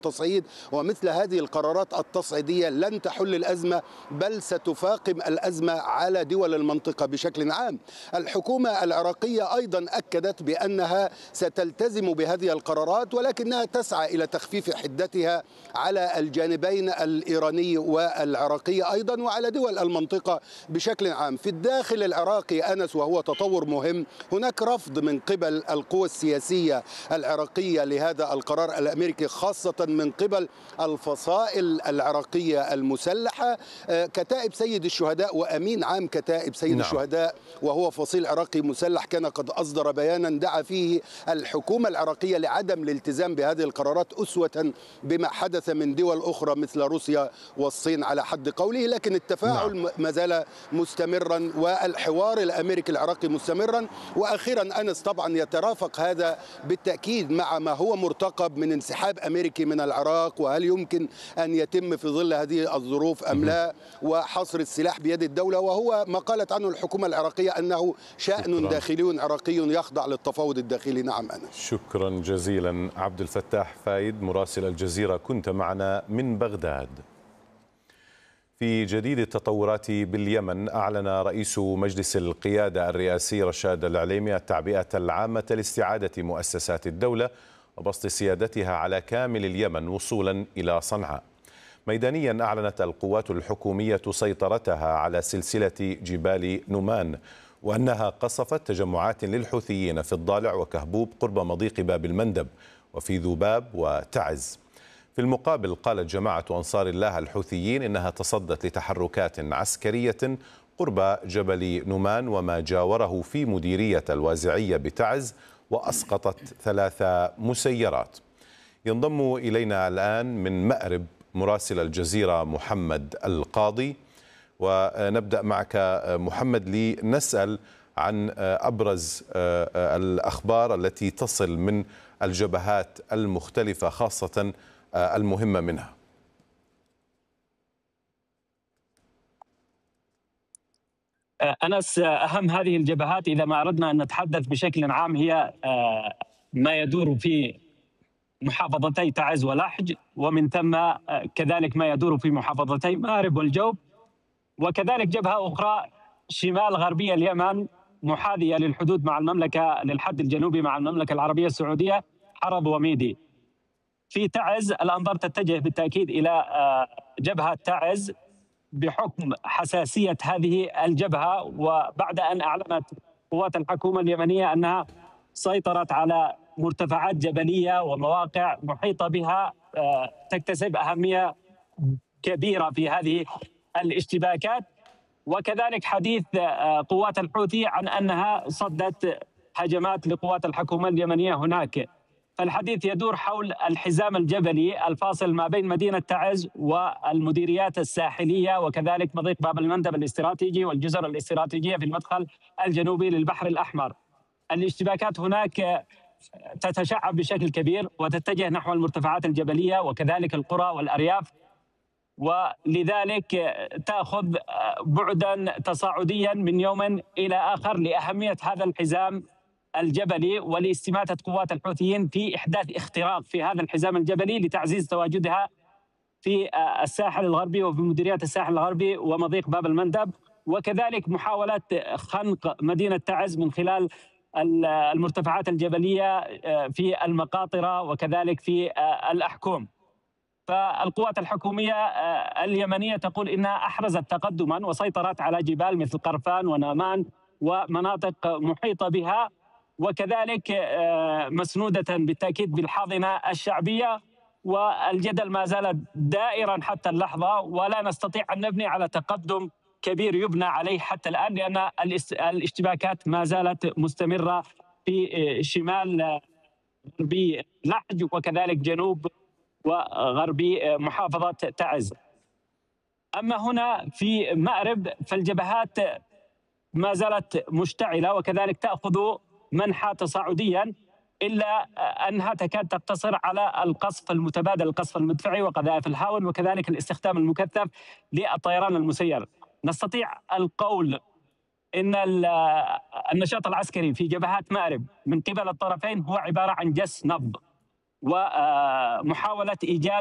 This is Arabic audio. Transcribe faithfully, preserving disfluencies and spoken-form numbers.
التصعيد، ومثل هذه القرارات التصعيدية لن تحل الأزمة بل ستفاقم الأزمة على دول المنطقة بشكل عام. الحكومة العراقية أيضا أكدت بأنها ستلتزم بهذه القرارات، ولكنها تسعى إلى تخفيف حدتها على الجانبين الإيراني والعراقي أيضا وعلى دول المنطقة بشكل عام. في الداخل العراقي أنس، وهو تطور مهم، هناك رفض من قبل القوى السياسية العراقية لهذا القرار الأمريكي، خاصة من قبل الفصائل العراقية المسلحة. كتائب سيد الشهداء وأمين عام كتائب سيد نعم. الشهداء وهو فصيل عراقي مسلح كان قد أصدر بيانا دعا فيه الحكومة العراقية لعدم الالتزام بهذه القرارات أسوة بما حدث من دول أخرى مثل روسيا والصين على حد قوله. لكن التفاعل نعم. ما زال مستمرا والحوار الأمريكي العراقي مستمرا. وأخيرا أنس، طبعا يترافق هذا بالتأكيد مع ما هو مرتقب من انسحاب أمريكي من العراق، وهل يمكن أن يتم في ظل هذه الظروف أم لا، وحصر السلاح بيد الدولة، وهو ما قالت عنه الحكومة العراقية أنه شأن داخلي عراقي يخضع للتفاوض الداخلي. نعم أنا شكرا جزيلا. عبد الفتاح فايد مراسل الجزيرة كنت معنا من بغداد. في جديد التطورات باليمن، أعلن رئيس مجلس القيادة الرئاسي رشاد العليمي التعبئة العامة لاستعادة مؤسسات الدولة وبسط سيادتها على كامل اليمن وصولا إلى صنعاء. ميدانيا، أعلنت القوات الحكومية سيطرتها على سلسلة جبال نومان، وأنها قصفت تجمعات للحوثيين في الضالع وكهبوب قرب مضيق باب المندب وفي ذباب وتعز. في المقابل، قالت جماعة أنصار الله الحوثيين إنها تصدت لتحركات عسكرية قرب جبل نومان وما جاوره في مديرية الوازعية بتعز، وأسقطت ثلاث مسيرات. ينضم إلينا الآن من مأرب مراسل الجزيرة محمد القاضي، ونبدأ معك محمد لنسأل عن أبرز الأخبار التي تصل من الجبهات المختلفة، خاصة المهمة منها. أنس، أهم هذه الجبهات إذا ما أردنا أن نتحدث بشكل عام هي ما يدور في محافظتي تعز ولحج، ومن ثم كذلك ما يدور في محافظتي مأرب والجوب، وكذلك جبهة أخرى شمال غربية اليمن محاذية للحدود مع المملكة للحد الجنوبي مع المملكة العربية السعودية، حرض وميدي. في تعز الأنظار تتجه بالتأكيد إلى جبهة تعز بحكم حساسية هذه الجبهة، وبعد أن أعلنت قوات الحكومة اليمنية أنها سيطرت على مرتفعات جبلية ومواقع محيطة بها تكتسب أهمية كبيرة في هذه الاشتباكات. وكذلك حديث قوات الحوثي عن أنها صدت هجمات لقوات الحكومة اليمنية هناك. فالحديث يدور حول الحزام الجبلي الفاصل ما بين مدينة تعز والمديريات الساحلية، وكذلك مضيق باب المندب الاستراتيجي والجزر الاستراتيجية في المدخل الجنوبي للبحر الأحمر. الاشتباكات هناك تتشعب بشكل كبير وتتجه نحو المرتفعات الجبلية وكذلك القرى والأرياف، ولذلك تأخذ بعدا تصاعديا من يوم إلى آخر لأهمية هذا الحزام الجبلي ولاستماتة قوات الحوثيين في إحداث اختراق في هذا الحزام الجبلي لتعزيز تواجدها في الساحل الغربي وفي مديريات الساحل الغربي ومضيق باب المندب، وكذلك محاولة خنق مدينة تعز من خلال المرتفعات الجبلية في المقاطرة وكذلك في الأحكوم. فالقوات الحكومية اليمنية تقول إنها أحرزت تقدما وسيطرت على جبال مثل قرفان ونامان ومناطق محيطة بها، وكذلك مسنودة بالتأكيد بالحاضنة الشعبية. والجدل ما زال دائرا حتى اللحظة، ولا نستطيع أن نبني على تقدم كبير يبنى عليه حتى الآن، لأن الاشتباكات ما زالت مستمرة في شمال غربي لحج وكذلك جنوب وغربي محافظة تعز. أما هنا في مأرب فالجبهات ما زالت مشتعلة وكذلك تأخذ منحى تصاعديا، إلا أنها تكاد تقتصر على القصف المتبادل، القصف المدفعي وقذائف الهاون وكذلك الاستخدام المكثف للطيران المسير. نستطيع القول إن النشاط العسكري في جبهات مأرب من قبل الطرفين هو عبارة عن جس نبض، ومحاولة إيجاد